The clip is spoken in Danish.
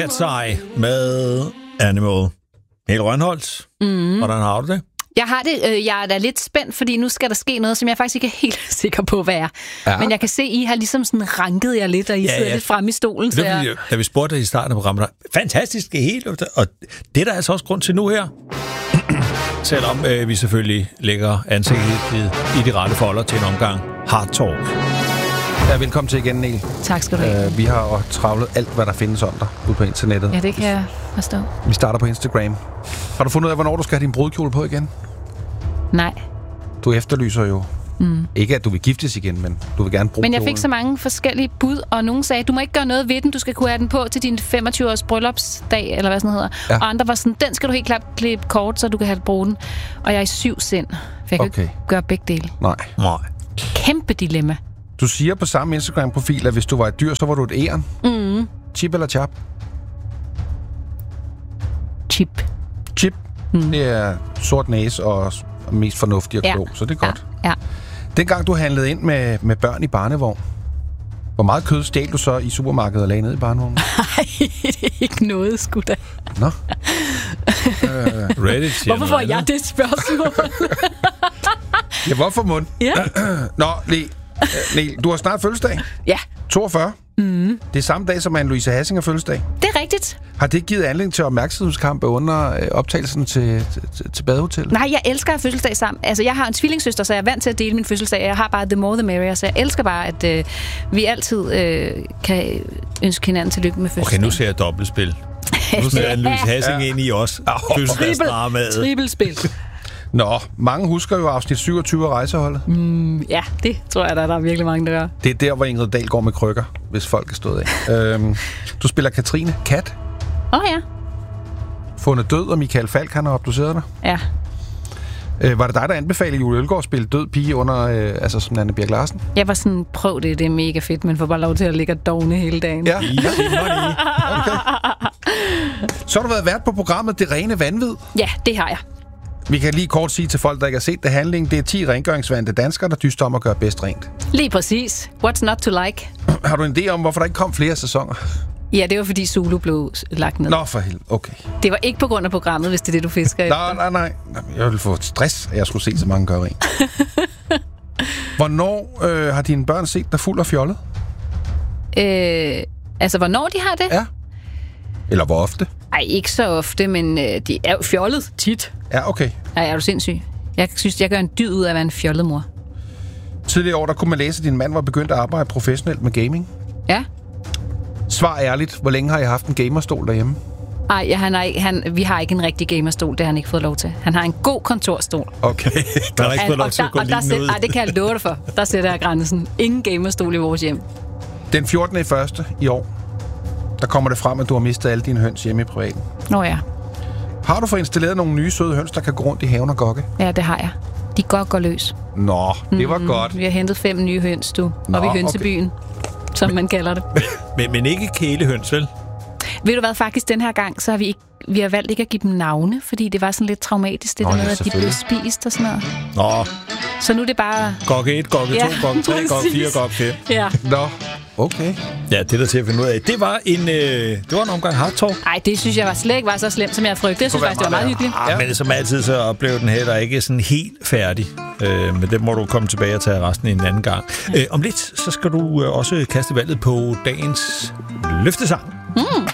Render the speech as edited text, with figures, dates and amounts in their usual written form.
Sig med Animal. Helt Rønholdt. Hvordan har du det? Jeg har det. Jeg er da lidt spændt, fordi nu skal der ske noget, som jeg faktisk ikke er helt sikker på, hvad er. Ja. Men jeg kan se, I har ligesom sådan ranket jer lidt, og I sidder lidt fremme i stolen. Det var, da vi spurgte i starten af programmet, fantastisk helt, og det er der altså også grund til nu her. Selvom vi selvfølgelig lægger ansigtet i de rette folder til en omgang Hard Talk. Ja, velkommen til igen, Niel. Tak skal du have. Vi har travlet alt, hvad der findes om dig ude på internettet. Ja, det kan jeg forstå. Vi starter på Instagram. Har du fundet ud af, hvornår du skal have din brudkjole på igen? Nej. Du efterlyser jo ikke, at du vil giftes igen, men du vil gerne bruge Men jeg kjolen. fik så mange forskellige bud, og nogen sagde, du må ikke gøre noget ved den, du skal kunne have den på til din 25-års bryllupsdag, eller hvad sådan hedder. Ja. Og andre var sådan, den skal du helt klart klippe kort, så du kan have bruge den. Og jeg er i 7 sind, for jeg kan ikke gøre begge dele. Nej. Kæmpe dilemma. Du siger på samme Instagram-profil, at hvis du var et dyr, så var du et æren. Chip eller chap? Chip. Chip. Det er sort næse og mest fornuftig og klog, så det er godt. Ja. Dengang du handlede ind med børn i barnevogn, hvor meget kød stjal du så i supermarkedet og lagde ned i barnevognen? Nej, det er ikke noget, sgu da. Nå. Reddit. Hvorfor får jeg det spørgsmål? Ja, hvorfor mund? Ja. Nå, Niel, du har snart fødselsdag. Ja. 42. Det er samme dag som Anne-Louise Hassinger fødselsdag. Det er rigtigt. Har det givet anledning til opmærksomhedskampe under optagelsen til badehotellet? Nej, jeg elsker at fødselsdag sammen. Altså, jeg har en tvillingssøster, så jeg er vant til at dele min fødselsdag. Jeg har bare the more the merrier, så jeg elsker bare, at vi altid kan ønske hinanden tillykke med fødselsdag. Okay, nu ser jeg dobbeltspil. Nu ser jeg Anne-Louise Hassing ind i os. Fødselsdagsdramaet. Trippelspil. Nå, mange husker jo afsnit 27 af Rejseholdet. Ja, det tror jeg, der er virkelig mange, der gør. Det er der, hvor Ingrid Dahl går med krykker, hvis folk er stået af. Du spiller Katrine Kat. Ja. Fundet død, og Michael Falk, han har obduceret dig. Ja. Var det dig, der anbefalede Julie Ølgaard at spille død pige under, som Nanne Birk Larsen? Jeg var sådan, prøv det er mega fedt, men får bare lov til at ligge og dogne hele dagen. Ja. Okay. Så har du været vært på programmet Det Rene Vanvid. Ja, det har jeg. Vi kan lige kort sige til folk, der ikke har set det handling. Det er 10 rengøringsvante danskere, der dyster om at gøre bedst rent. Lige præcis. What's not to like? Har du en idé om, hvorfor der ikke kom flere sæsoner? Ja, det var fordi Zulu blev lagt ned. Nå, for helvede. Okay. Det var ikke på grund af programmet, hvis det er det, du fisker efter. Nej. Jeg ville få stress, at jeg skulle se så mange gøre rent. Hvornår har dine børn set dig fuld og fjollet? Altså, hvornår de har det? Ja. Eller hvor ofte? Ej, ikke så ofte, men de er jo fjollet tit. Ja, okay. Ej, er du sindssyg? Jeg synes, jeg gør en dyd ud af at være en fjollet mor. Tidligere år, der kunne man læse, at din mand var begyndt at arbejde professionelt med gaming. Ja. Svar ærligt. Hvor længe har I haft en gamerstol derhjemme? Ej, vi har ikke en rigtig gamerstol. Det har han ikke fået lov til. Han har en god kontorstol. Okay. Der har ikke fået lov til at gå lige noget. Nej, det kan jeg love dig for. Der sætter jeg grænsen. Ingen gamerstol i vores hjem. Den 14. i første i år, der kommer det frem, at du har mistet alle dine høns hjemme i privaten. Nå ja. Har du fået installeret nogle nye søde høns, der kan gå rundt i haven og gokke? Ja, det har jeg. De går løs. Nå, det var godt. Vi har hentet 5 nye høns, op i hønsebyen, som man kalder det. Men ikke kælehøns, vel? Ved du hvad, faktisk den her gang, så har vi har valgt ikke at give dem navne, fordi det var sådan lidt traumatisk, det der med, at de blev spist og sådan noget. Nå. Så nu er det bare... Gokke 1, gokke 2, gokke 3, gokke 4, gokke 5. Ja. Nå, okay. Ja, det er der til at finde ud af. Det var en omgang Hard Talk. Nej, det synes jeg slet ikke var så slemt, som jeg frygtede. Jeg synes faktisk, det var meget hyggeligt. Ja. Men som altid, så oplever den her, der ikke sådan helt færdig. Men det må du komme tilbage og tage resten en anden gang. Om lidt, så skal du også kaste valget på dagens løftesang.